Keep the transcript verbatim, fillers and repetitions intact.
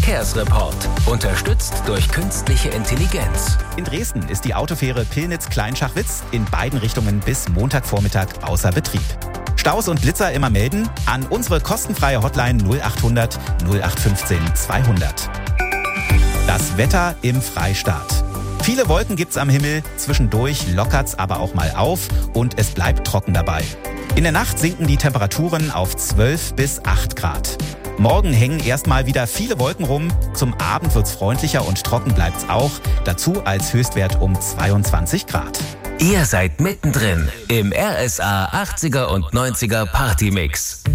Verkehrsreport. Unterstützt durch künstliche Intelligenz. In Dresden ist die Autofähre Pillnitz-Kleinschachwitz in beiden Richtungen bis Montagvormittag außer Betrieb. Staus und Blitzer immer melden an unsere kostenfreie Hotline null achthundert null acht fünfzehn zweihundert. Das Wetter im Freistaat. Viele Wolken gibt's am Himmel, zwischendurch lockert's aber auch mal auf und es bleibt trocken dabei. In der Nacht sinken die Temperaturen auf zwölf bis acht Grad. Morgen hängen erstmal wieder viele Wolken rum. Zum Abend wird's freundlicher und trocken bleibt's auch. Dazu als Höchstwert um zweiundzwanzig Grad. Ihr seid mittendrin im R S A achtziger und neunziger Partymix.